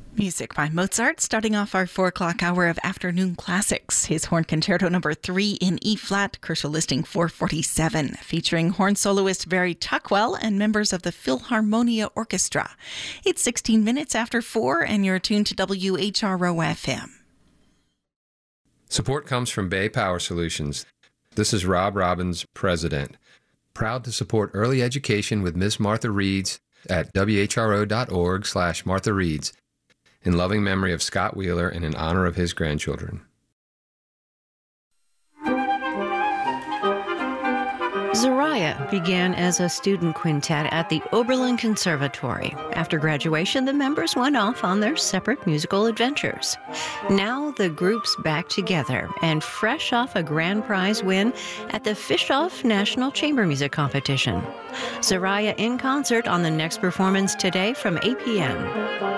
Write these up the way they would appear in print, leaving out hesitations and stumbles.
Music by Mozart, starting off our 4 o'clock hour of afternoon classics. His Horn Concerto No. 3 in E-flat, Kershaw listing 447, featuring horn soloist Barry Tuckwell and members of the Philharmonia Orchestra. It's 16 minutes after 4, and you're tuned to WHRO-FM. Support comes from Bay Power Solutions. This is Rob Robbins, President. Proud to support early education with Miss Martha Reeds at whro.org/Martha Reeds. In loving memory of Scott Wheeler and in honor of his grandchildren. Zoraya began as a student quintet at the Oberlin Conservatory. After graduation, the members went off on their separate musical adventures. Now the group's back together and fresh off a grand prize win at the Fischoff National Chamber Music Competition. Zoraya in concert on the next performance today from 8 p.m.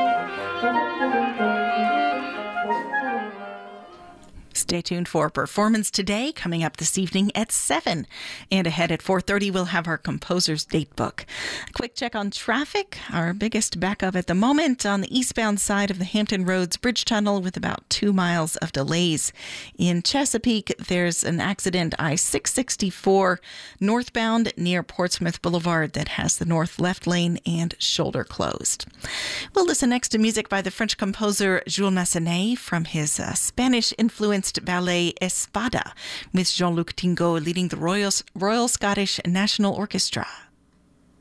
Stay tuned for Performance Today, coming up this evening at 7. And ahead at 4:30, we'll have our composer's date book. A quick check on traffic. Our biggest backup at the moment on the eastbound side of the Hampton Roads Bridge Tunnel with about 2 miles of delays. In Chesapeake, there's an accident, I-664 northbound near Portsmouth Boulevard, that has the north left lane and shoulder closed. We'll listen next to music by the French composer Jules Massenet from his Spanish-influenced ballet Espada, with Jean-Luc Tingot leading the Royal Scottish National Orchestra.